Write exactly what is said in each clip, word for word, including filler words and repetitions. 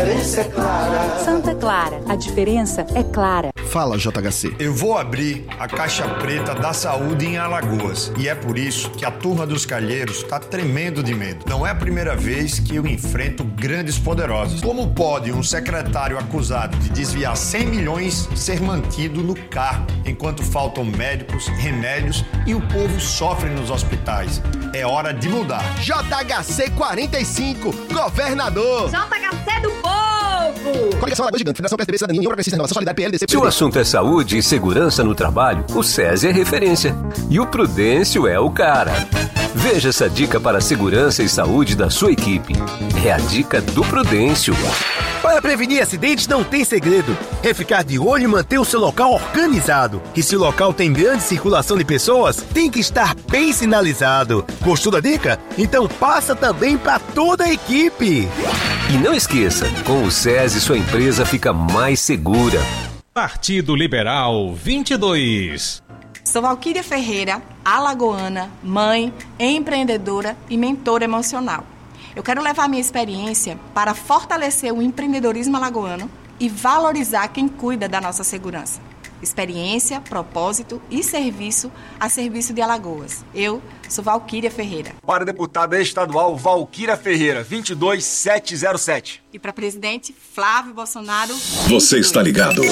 Santa Clara, a diferença é clara. Fala, J H C. Eu vou abrir a Caixa Preta da Saúde em Alagoas. E é por isso que a turma dos calheiros está tremendo de medo. Não é a primeira vez que eu enfrento grandes poderosos. Como pode um secretário acusado de desviar cem milhões ser mantido no cargo, enquanto faltam médicos, remédios e o povo sofre nos hospitais? É hora de mudar. J H C quarenta e cinco, governador. J H C do povo. Coligação Alagoas Gigante, Federação P S D B, Cidadania, União Progressista, Renovação Solidária, P L D C. Se o assunto é saúde e segurança no trabalho, o SESI é referência. E o Prudêncio é o cara. Veja essa dica para a segurança e saúde da sua equipe. É a dica do Prudêncio. Para prevenir acidentes não tem segredo. É ficar de olho e manter o seu local organizado. E se o local tem grande circulação de pessoas, tem que estar bem sinalizado. Gostou da dica? Então passa também para toda a equipe. E não esqueça, com o SESI sua empresa fica mais segura. Partido Liberal vinte e dois. Sou Valquíria Ferreira, alagoana, mãe, empreendedora e mentora emocional. Eu quero levar minha experiência para fortalecer o empreendedorismo alagoano e valorizar quem cuida da nossa segurança. Experiência, propósito e serviço a serviço de Alagoas. Eu sou Valquíria Ferreira. Para deputada estadual Valquíria Ferreira, vinte e dois mil setecentos e sete. E para presidente Flávio Bolsonaro. Você está ligado?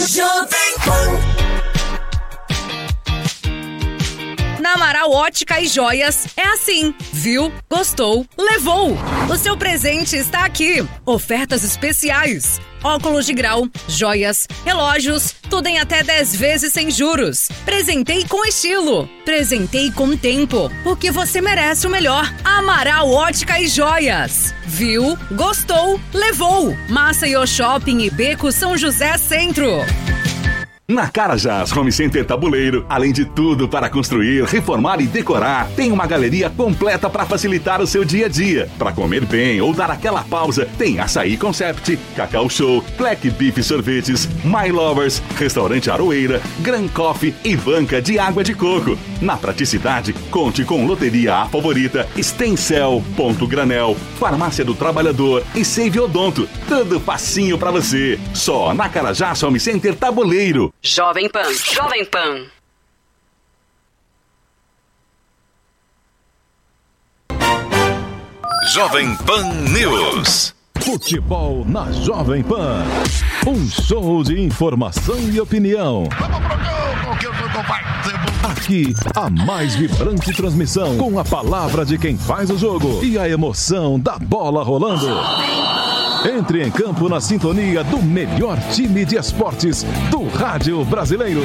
Na Amaral Ótica e Joias é assim. Viu? Gostou? Levou! O seu presente está aqui. Ofertas especiais. Óculos de grau, joias, relógios, tudo em até dez vezes sem juros. Presentei com estilo. Presentei com tempo. Porque você merece o melhor. Amaral Ótica e Joias. Viu? Gostou? Levou! Maceió Shopping e Beco São José Centro. Na Carajás Home Center Tabuleiro, além de tudo para construir, reformar e decorar, tem uma galeria completa para facilitar o seu dia a dia. Para comer bem ou dar aquela pausa, tem Açaí Concept, Cacau Show, Black Beef Sorvetes, My Lovers, Restaurante Aroeira, Gran Coffee e banca de água de coco. Na praticidade, conte com Loteria A Favorita, Stencel, Ponto Granel, Farmácia do Trabalhador e Save Odonto. Tudo facinho para você. Só na Carajás Home Center Tabuleiro. Jovem Pan, Jovem Pan. Jovem Pan News. Futebol na Jovem Pan. Um show de informação e opinião. Aqui, a mais vibrante transmissão, com a palavra de quem faz o jogo e a emoção da bola rolando. Entre em campo na sintonia do melhor time de esportes do rádio brasileiro.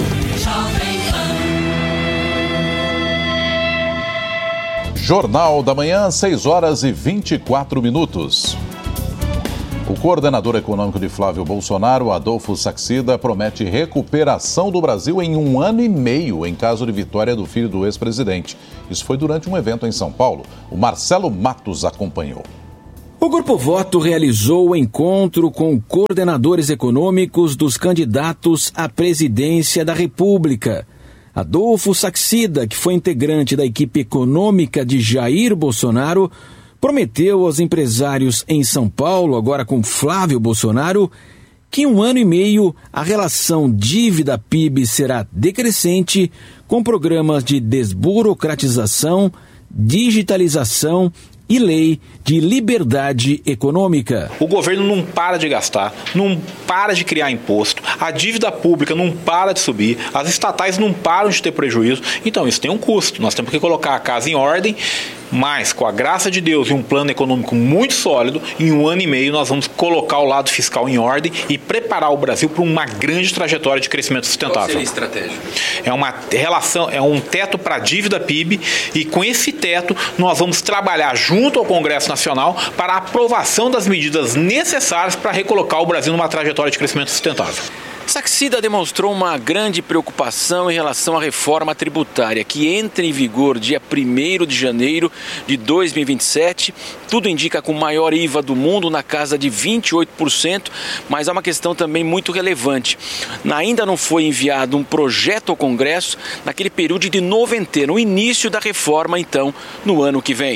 Jornal da Manhã, seis horas e vinte e quatro minutos. O coordenador econômico de Flávio Bolsonaro, Adolfo Saxida, promete recuperação do Brasil em um ano e meio em caso de vitória do filho do ex-presidente. Isso foi durante um evento em São Paulo. O Marcelo Matos acompanhou. O Grupo Voto realizou o encontro com coordenadores econômicos dos candidatos à presidência da República. Adolfo Saxida, que foi integrante da equipe econômica de Jair Bolsonaro, prometeu aos empresários em São Paulo, agora com Flávio Bolsonaro, que em um ano e meio a relação dívida-P I B será decrescente, com programas de desburocratização, digitalização e lei de liberdade econômica. O governo não para de gastar, não para de criar imposto, a dívida pública não para de subir, as estatais não param de ter prejuízo, então isso tem um custo. Nós temos que colocar a casa em ordem, mas com a graça de Deus e um plano econômico muito sólido, em um ano e meio nós vamos colocar o lado fiscal em ordem e preparar o Brasil para uma grande trajetória de crescimento sustentável. Qual seria a estratégia? É uma relação, é um teto para a dívida P I B, e com esse teto nós vamos trabalhar junto ao Congresso Nacional para a aprovação das medidas necessárias para recolocar o Brasil numa trajetória de crescimento sustentável. Saxida demonstrou uma grande preocupação em relação à reforma tributária, que entra em vigor dia primeiro de janeiro de dois mil e vinte e sete. Tudo indica com o maior I V A do mundo, na casa de vinte e oito por cento, mas há uma questão também muito relevante. Ainda não foi enviado um projeto ao Congresso naquele período de noventena, no início da reforma, então, no ano que vem.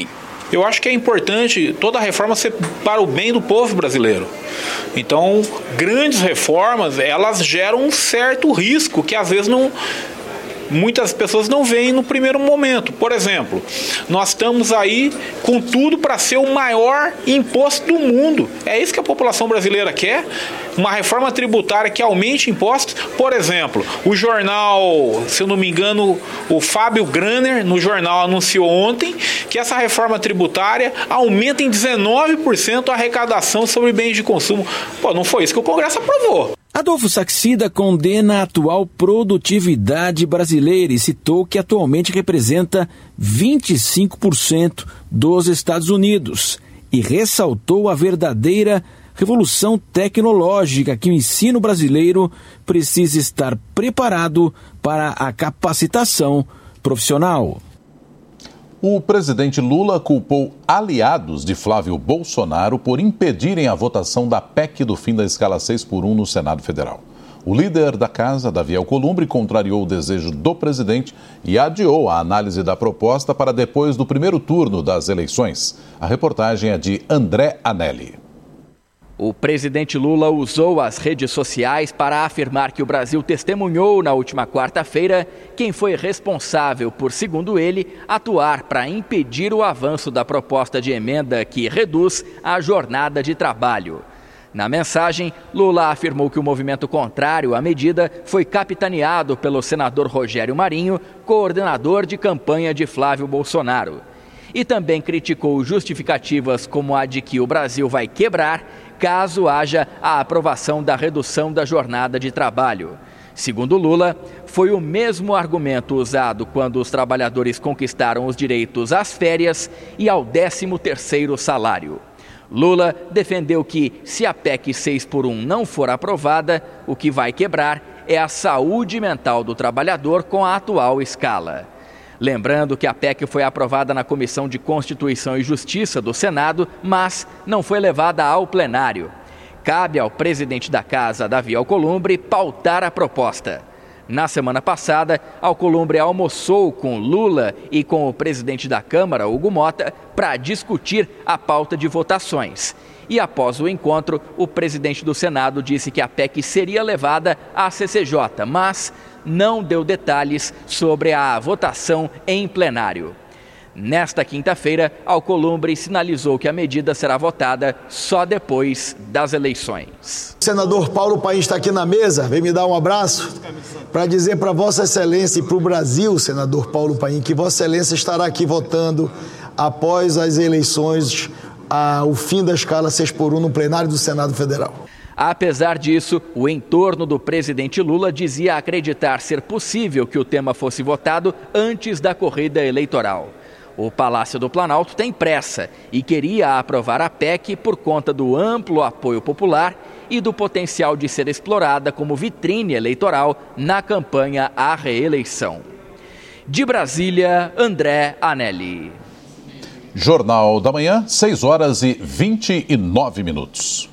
Eu acho que é importante toda a reforma ser para o bem do povo brasileiro. Então, grandes reformas, elas geram um certo risco que às vezes não... muitas pessoas não veem no primeiro momento. Por exemplo, nós estamos aí com tudo para ser o maior imposto do mundo. É isso que a população brasileira quer? Uma reforma tributária que aumente impostos? Por exemplo, o jornal, se eu não me engano, o Fábio Graner, no jornal, anunciou ontem que essa reforma tributária aumenta em dezenove por cento a arrecadação sobre bens de consumo. Pô, não foi isso que o Congresso aprovou. Adolfo Saxida condena a atual produtividade brasileira e citou que atualmente representa vinte e cinco por cento dos Estados Unidos e ressaltou a verdadeira revolução tecnológica que o ensino brasileiro precisa estar preparado para a capacitação profissional. O presidente Lula culpou aliados de Flávio Bolsonaro por impedirem a votação da P E C do fim da escala seis por um no Senado Federal. O líder da casa, Davi Alcolumbre, contrariou o desejo do presidente e adiou a análise da proposta para depois do primeiro turno das eleições. A reportagem é de André Anelli. O presidente Lula usou as redes sociais para afirmar que o Brasil testemunhou na última quarta-feira quem foi responsável por, segundo ele, atuar para impedir o avanço da proposta de emenda que reduz a jornada de trabalho. Na mensagem, Lula afirmou que o movimento contrário à medida foi capitaneado pelo senador Rogério Marinho, coordenador de campanha de Flávio Bolsonaro. E também criticou justificativas como a de que o Brasil vai quebrar caso haja a aprovação da redução da jornada de trabalho. Segundo Lula, foi o mesmo argumento usado quando os trabalhadores conquistaram os direitos às férias e ao décimo terceiro salário. Lula defendeu que, se a P E C seis por um não for aprovada, o que vai quebrar é a saúde mental do trabalhador com a atual escala. Lembrando que a P E C foi aprovada na Comissão de Constituição e Justiça do Senado, mas não foi levada ao plenário. Cabe ao presidente da casa, Davi Alcolumbre, pautar a proposta. Na semana passada, Alcolumbre almoçou com Lula e com o presidente da Câmara, Hugo Mota, para discutir a pauta de votações. E após o encontro, o presidente do Senado disse que a P E C seria levada à C C J, mas não deu detalhes sobre a votação em plenário. Nesta quinta-feira, Alcolumbre sinalizou que a medida será votada só depois das eleições. O senador Paulo Paim está aqui na mesa, vem me dar um abraço para dizer para Vossa Excelência e para o Brasil, senador Paulo Paim, que Vossa Excelência estará aqui votando após as eleições a, o fim da escala seis por um no plenário do Senado Federal. Apesar disso, o entorno do presidente Lula dizia acreditar ser possível que o tema fosse votado antes da corrida eleitoral. O Palácio do Planalto tem pressa e queria aprovar a P E C por conta do amplo apoio popular e do potencial de ser explorada como vitrine eleitoral na campanha à reeleição. De Brasília, André Anelli. Jornal da Manhã, seis horas e vinte e nove minutos.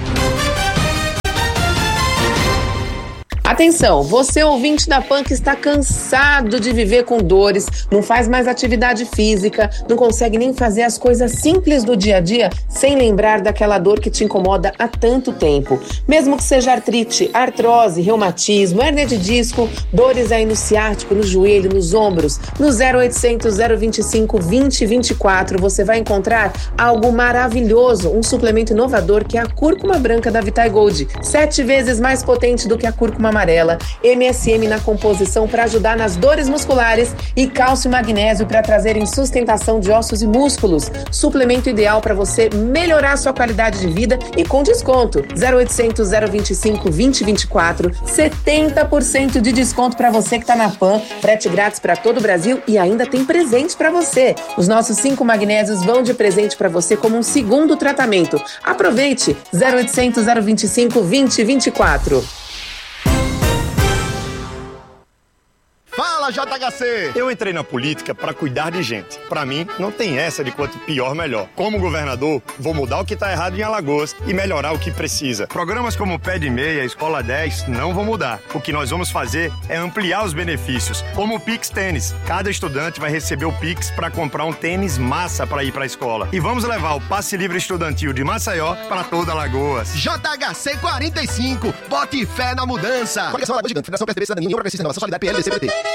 Atenção, você ouvinte da Pan que está cansado de viver com dores, não faz mais atividade física, não consegue nem fazer as coisas simples do dia a dia sem lembrar daquela dor que te incomoda há tanto tempo. Mesmo que seja artrite, artrose, reumatismo, hérnia de disco, dores aí no ciático, no joelho, nos ombros, no zero oitocentos, zero vinte e cinco, vinte, vinte e quatro você vai encontrar algo maravilhoso, um suplemento inovador que é a cúrcuma branca da Vitae Gold, sete vezes mais potente do que a cúrcuma amarela, M S M na composição para ajudar nas dores musculares e cálcio e magnésio para trazerem sustentação de ossos e músculos. Suplemento ideal para você melhorar a sua qualidade de vida e com desconto. zero oitocentos, zero vinte e cinco, vinte, vinte e quatro, setenta por cento de desconto para você que está na Pan, frete grátis para todo o Brasil e ainda tem presente para você. Os nossos cinco magnésios vão de presente para você como um segundo tratamento. Aproveite! zero oitocentos, zero vinte e cinco, vinte, vinte e quatro. Fala, Fala, J H C! Eu entrei na política para cuidar de gente. Para mim, não tem essa de quanto pior, melhor. Como governador, vou mudar o que tá errado em Alagoas e melhorar o que precisa. Programas como Pé de Meia, Escola dez não vão mudar. O que nós vamos fazer é ampliar os benefícios, como o Pix Tênis. Cada estudante vai receber o Pix para comprar um tênis massa para ir para a escola. E vamos levar o Passe Livre Estudantil de Maceió para toda Alagoas. J H C quarenta e cinco, bote fé na mudança. Coligação Alagoas Gigante, Federação P S D B, Cidadania, União Progressista, Renovação, Solidariedade, P L, D C, P T.